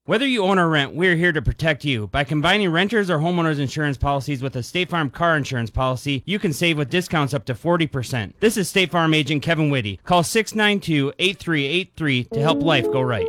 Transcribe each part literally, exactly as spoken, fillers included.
Whether you own or rent, we're here to protect you. By combining renters or homeowners insurance policies with a State Farm car insurance policy, you can save with discounts up to forty percent. This is State Farm agent Kevin Whitty. Call six nine two, eight three eight three to help life go right.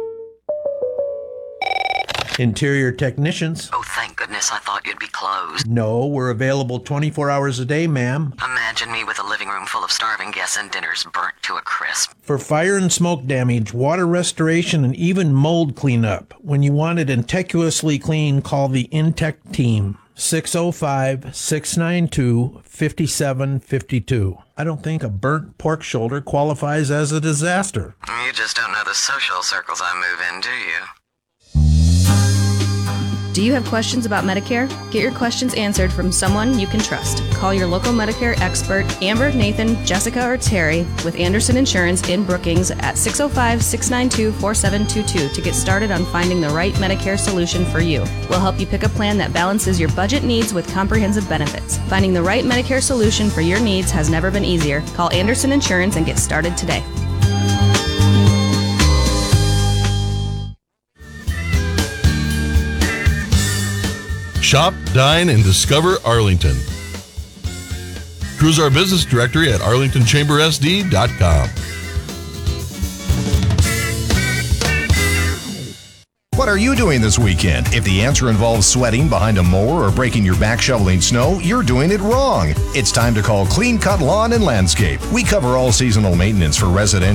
Interior technicians. Oh, thank goodness, I thought you'd be closed. No, we're available twenty-four hours a day, ma'am. Imagine me with a living room full of starving guests and dinners burnt to a crisp. For fire and smoke damage, water restoration, and even mold cleanup. When you want it innocuously clean, call the Intech team. six oh five, six nine two, five seven five two. I don't think a burnt pork shoulder qualifies as a disaster. You just don't know the social circles I move in, do you? Do you have questions about Medicare? Get your questions answered from someone you can trust. Call your local Medicare expert, Amber, Nathan, Jessica, or Terry with Anderson Insurance in Brookings at six oh five, six nine two, four seven two two to get started on finding the right Medicare solution for you. We'll help you pick a plan that balances your budget needs with comprehensive benefits. Finding the right Medicare solution for your needs has never been easier. Call Anderson Insurance and get started today. Shop, dine, and discover Arlington. Cruise our business directory at arlington chamber s d dot com. What are you doing this weekend? If the answer involves sweating behind a mower or breaking your back shoveling snow, you're doing it wrong. It's time to call Clean Cut Lawn and Landscape. We cover all seasonal maintenance for residential